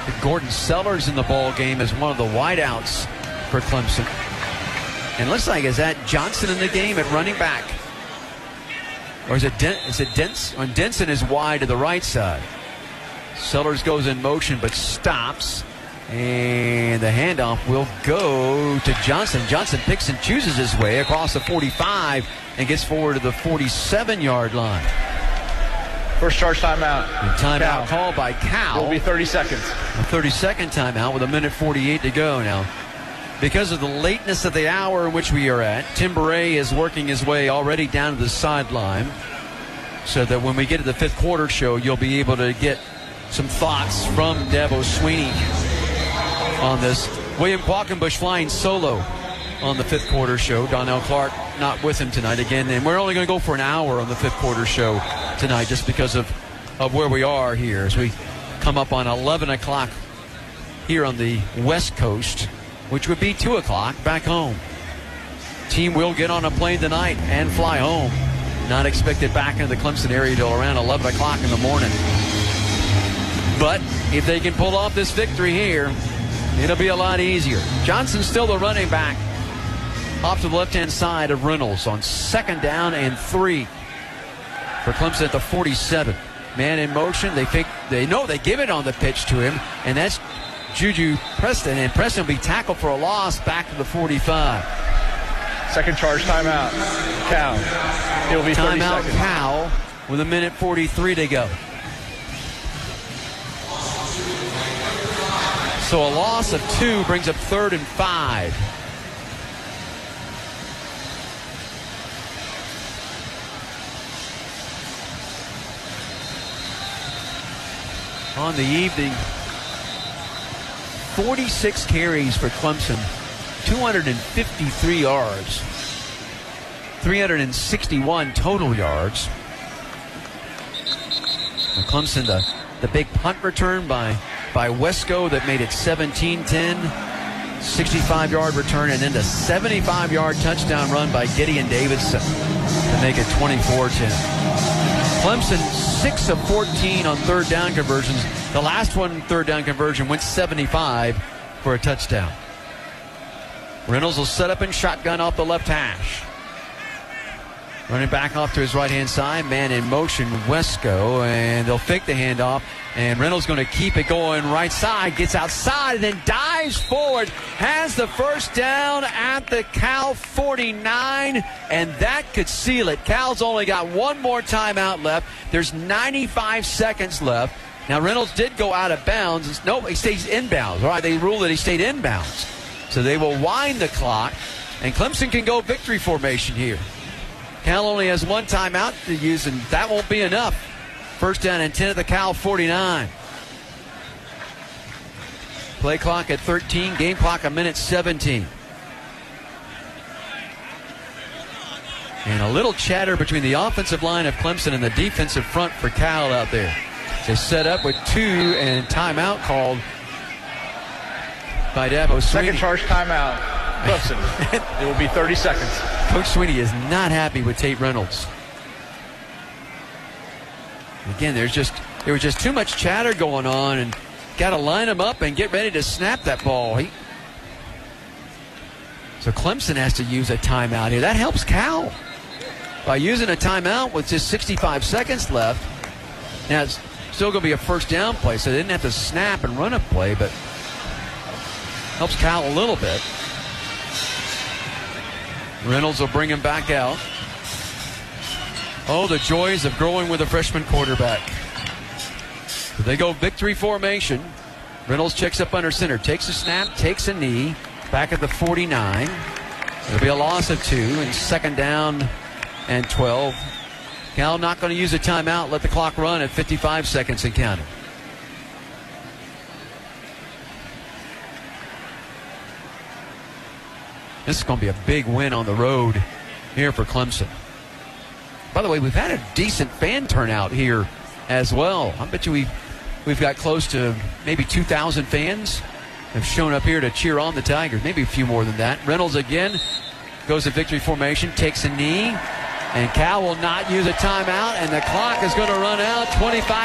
Gordon Sellers in the ball game as one of the wideouts for Clemson. And looks like, is that Johnson in the game at running back? Or is it Denson? Denson is wide to the right side. Sellers goes in motion but stops. And the handoff will go to Johnson. Johnson picks and chooses his way across the 45 and gets forward to the 47-yard line. First charge timeout. Timeout called by Cal. It'll be 30 seconds. A 30-second timeout with 1:48 to go now. Because of the lateness of the hour in which we are at, Tim Beret is working his way already down to the sideline so that when we get to the fifth quarter show, you'll be able to get some thoughts from Dabo Swinney on this. William Qualkenbush flying solo on the fifth quarter show. Donnell Clark not with him tonight again. And we're only going to go for an hour on the fifth quarter show tonight just because of where we are here as we come up on 11 o'clock here on the West Coast, which would be 2 o'clock back home. Team will get on a plane tonight and fly home. Not expected back into the Clemson area till around 11 o'clock in the morning. But if they can pull off this victory here, it'll be a lot easier. Johnson's still the running back off to the left-hand side of Reynolds on 2nd down and 3 for Clemson at the 47. Man in motion. They know they give it on the pitch to him, and that's Juju Preston. And Preston will be tackled for a loss back to the 45. Second charge timeout. Cal. It'll be 30 timeout seconds. Cal with 1:43 to go. So a loss of 2 brings up 3rd and 5. On the evening, 46 carries for Clemson, 253 yards, 361 total yards. And Clemson, the big punt return by Wesco that made it 17-10, 65-yard return, and then the 75-yard touchdown run by Gideon Davidson to make it 24-10. Clemson 6 of 14 on third down conversions. The last one, third down conversion, went 75 for a touchdown. Reynolds will set up in shotgun off the left hash. Running back off to his right-hand side. Man in motion, Wesco, and they'll fake the handoff. And Reynolds going to keep it going right side. Gets outside and then dives forward. Has the first down at the Cal 49, and that could seal it. Cal's only got one more timeout left. There's 95 seconds left. Now, Reynolds did go out of bounds. No, he stays inbounds. All right, they ruled that he stayed inbounds. So they will wind the clock, and Clemson can go victory formation here. Cal only has one timeout to use, and that won't be enough. First down and 10 at the Cal 49. Play clock at 13, game clock 1:17. And a little chatter between the offensive line of Clemson and the defensive front for Cal out there. They set up with 2 and timeout called by Dabo Swinney. Second charge timeout. Clemson. It will be 30 seconds. Coach Swinney is not happy with Tate Reynolds. Again, there was just too much chatter going on, and got to line him up and get ready to snap that ball. So Clemson has to use a timeout here. That helps Cal by using a timeout with just 65 seconds left. Now it's still going to be a first down play, so they didn't have to snap and run a play, but helps Cal a little bit. Reynolds will bring him back out. Oh, the joys of growing with a freshman quarterback. So they go victory formation. Reynolds checks up under center, takes a snap, takes a knee, back at the 49. It'll be a loss of 2, and 2nd down and 12. Cal not going to use a timeout, let the clock run at 55 seconds and counting. This is going to be a big win on the road here for Clemson. By the way, we've had a decent fan turnout here as well. I bet you we've got close to maybe 2,000 fans have shown up here to cheer on the Tigers. Maybe a few more than that. Reynolds again goes to victory formation, takes a knee, and Cal will not use a timeout, and the clock is going to run out. 25